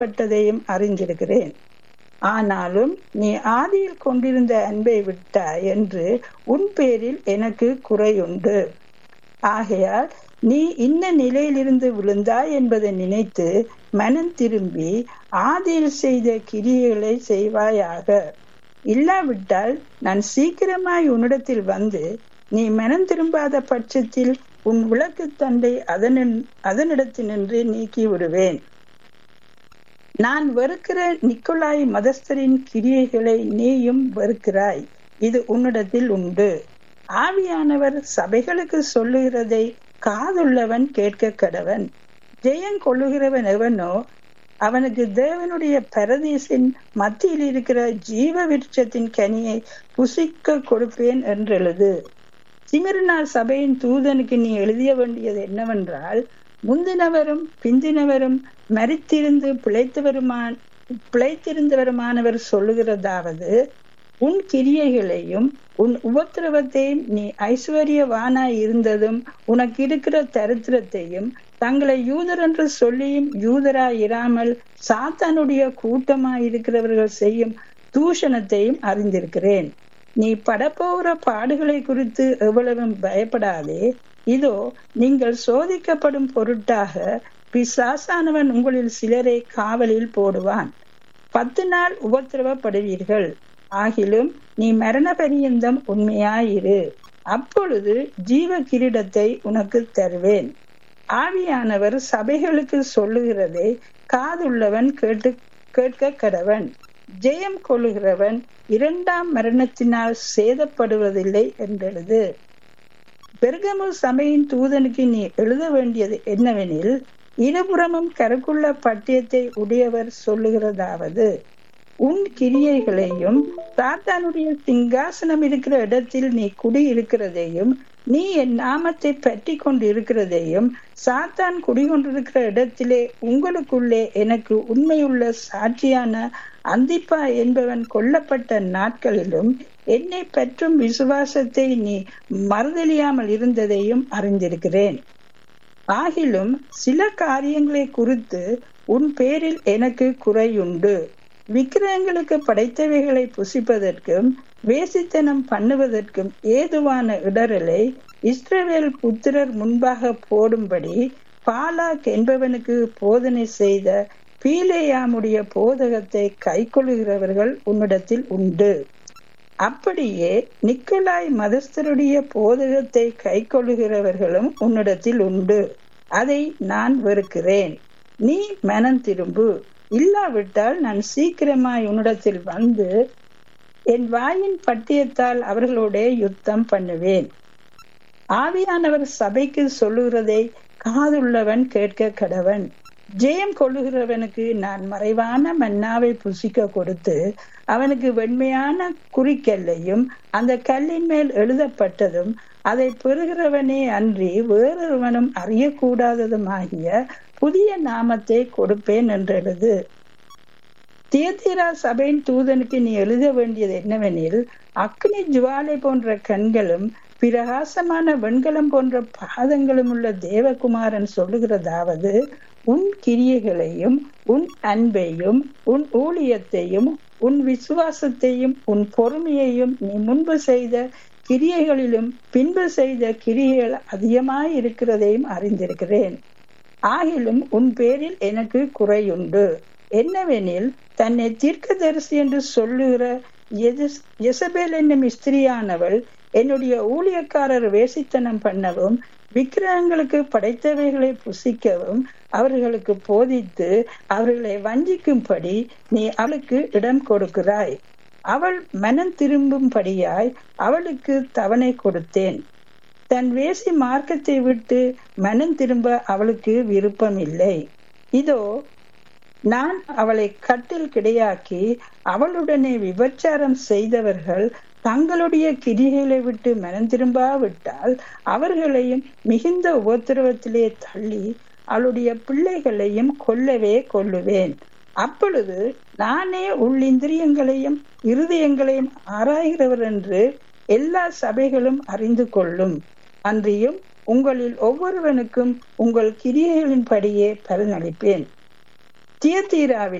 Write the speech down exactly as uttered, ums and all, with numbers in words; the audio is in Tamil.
பட்டதையும் அறிந்திருக்கிறேன். ஆனாலும் நீ ஆதியில் கொண்டிருந்த அன்பை விட்டாய் என்று உன் பேரில் எனக்கு குறையுண்டு. ஆகையால் நீ இன்ன நிலையிலிருந்து விழுந்தாய் என்பதை நினைத்து மனம் திரும்பி ஆதியில் செய்த கிரியைகளை செய்வாயாக. இல்லாவிட்டால் நான் சீக்கிரமாய் உன்னிடத்தில் வந்து நீ மனம் திரும்பாத பட்சத்தில் உன் விளக்கு தண்டை அதனின் அதனிடத்தினின்று நீக்கி விடுவேன். நான் வெறுக்கிற நிக்கோலாய் மதஸ்தரின் கிரியைகளை நீயும் வெறுக்கிறாய், இது உன்னிடத்தில் உண்டு. ஆவியானவர் சபைகளுக்கு சொல்லுகிறதை காதுள்ளவன் கேட்க கடவன். ஜெயம் கொள்ளுகிறவன் எவனோ அவனுக்கு தேவனுடைய பரதீசின் மத்தியில் இருக்கிற ஜீவ விருட்சத்தின் கனியை புசிக்க கொடுப்பேன் என்றெழுது. சிமிர்னா சபையின் தூதனுக்கு நீ எழுதிய வேண்டியது என்னவென்றால், முந்தினவரும் பிந்தினவரும் மரித்திருந்து பிழைத்தவருமான பிழைத்திருந்தவருமானவர் சொல்லுகிறதாவது, உன் கிரியைகளையும் உன் உபத்திரவத்தையும் நீ ஐஸ்வர்யவானாய் இருந்ததும் உனக்கு இருக்கிற தரித்திரத்தையும் தங்களை யூதர் என்று சொல்லியும் யூதராய் இராமல் சாத்தானுடைய கூட்டமாய் இருக்கிறவர்கள் செய்யும் தூஷணத்தையும் அறிந்திருக்கிறேன். நீ படப்போகிற பாடுகளை குறித்து எவ்வளவும் பயப்படாதே. இதோ நீங்கள் சோதிக்கப்படும் பொருட்டாக பிசாசானவன் உங்களில் சிலரை காவலில் போடுவான். பத்து நாள் உபத்திரவப்படுவீர்கள். ஆகிலும் நீ மரண பரியந்தம் உண்மையாயிரு, அப்பொழுது ஜீவ கிரீடத்தை உனக்கு தருவேன். ஆவியானவர் சபைகளுக்கு சொல்லுகிறதை காதுள்ளவன் கேட்டு கேட்க கடவன். ஜெயம் கொள்ளுகிறவன் இரண்டாம் மரணத்தினால் சேதப்படுவதில்லை என்றெழுது. பெர்கமு சபையின் தூதனுக்கு நீ எழுத வேண்டியது என்னவெனில், இருபுறமும் கருக்குள்ள பட்டயத்தை உடையவர் சொல்லுகிறதாவது, உன் கிரியைகளையும் சாத்தானுடைய சிங்காசனம் இருக்கிற இடத்தில் நீ குடியிருக்கிறதையும் நீ என் நாமத்தை பற்றி கொண்டு இருக்கிறதையும் சாத்தான் குடிகொண்டிருக்கிற இடத்திலே உங்களுக்குள்ளே எனக்கு உண்மையுள்ள சாட்சியான அந்திப்பா என்பவன் கொல்லப்பட்ட நாட்களிலும் என்னை பற்றும் விசுவாசத்தை நீ மறுதலியாமல் இருந்ததையும் அறிந்திருக்கிறேன். ஆகிலும் சில காரியங்களை குறித்து உன் பேரில் எனக்கு குறையுண்டு. விக்கிரகங்களுக்கு படைத்தவைகளை புசிப்பதற்கும் வேசித்தனம் பண்ணுவதற்கும் ஏதுவான இடரலை இஸ்ரவேல் புத்திரர் முன்பாக போடும்படி பாலாக் என்பவனுக்கு போதனை செய்த பீலேயாமுடைய போதகத்தை கைக்கொள்ளுகிறவர்கள் உன்னிடத்தில் உண்டு. அப்படியே நிக்கோலாய் மதஸ்தருடைய போதகத்தை கைக்கொள்ளுகிறவர்களும் உன்னிடத்தில் உண்டு. அதை நான் வெறுக்கிறேன். நீ மனம் திரும்பு. இல்லாவிட்டால் நான் சீக்கிரமாய் உன்னிடத்தில் வந்து என் வாயின் பட்டியத்தால் அவர்களோட யுத்தம் பண்ணுவேன். ஆவியானவர் சபைக்கு சொல்லுகிறதை காதுள்ளவன் கேட்க கடவன். ஜெயம் கொள்ளுகிறவனுக்கு நான் மறைவான மன்னாவை புசிக்க கொடுத்து அவனுக்கு வெண்மையான குறிக்கல்லையும் அந்த கல்லின் மேல் எழுதப்பட்டதும் அதை பெறுகிறவனே அன்றி வேறொருவனும் அறியக்கூடாததுமாகிய புதிய நாமத்தை கொடுப்பேன் என்றெழுது. தியத்தீரா சபையின் தூதனுக்கு நீ எழுத வேண்டியது என்னவெனில், அக்னி ஜுவாலை போன்ற கண்களும் பிரகாசமான வெண்கலம் போன்ற பாதங்களும் உள்ள தேவகுமாரன் சொல்லுகிறதாவது, உன் கிரியைகளையும் உன் அன்பையும் உன் ஊழியத்தையும் உன் விசுவாசத்தையும் உன் பொறுமையையும் நீ முன்பு செய்த கிரியைகளிலும் பின்பு செய்த கிரியைகள் அதிகமாய் இருக்கிறதையும் அறிந்திருக்கிறேன். ஆகிலும் உன் பேரில் எனக்கு குறையுண்டு. என்னவெனில், தன்னை தீர்க்கதரிசி என்று சொல்லுகிற யெசபேல் என்னும் ஸ்திரியானவள் என்னுடைய ஊழியக்காரர் வேசித்தனம் பண்ணவும் விக்கிரகங்களுக்கு படைத்தவைகளை புசிக்கவும் அவர்களுக்கு போதித்து அவர்களை வஞ்சிக்கும்படி நீ அவளுக்கு இடம் கொடுக்கிறாய். அவள் மனம் திரும்பும்படியாய் அவளுக்கு தவணை கொடுத்தேன். தன் வேசி மார்க்கத்தை விட்டு மனம் திரும்ப அவளுக்கு விருப்பம் இல்லை. இதோ நான் அவளை கட்டில் கிடையாக்கி அவளுடனே விபச்சாரம் செய்தவர்கள் தங்களுடைய கிரிகளை விட்டு மனம் திரும்பாவிட்டால் அவர்களையும் மிகுந்த உபத்திரவத்திலே தள்ளி அவளுடைய பிள்ளைகளையும் கொல்லவே கொல்லுவேன். அப்பொழுது நானே உள்ளிந்திரியங்களையும் இருதயங்களையும் ஆராய்கிறவர் என்று எல்லா சபைகளும் அறிந்து கொள்ளும். அன்றியும் உங்களில் ஒவ்வொருவனுக்கும் உங்கள் கிரியைகளின்படியே பலனளிப்பேன். தியத்தீராவில்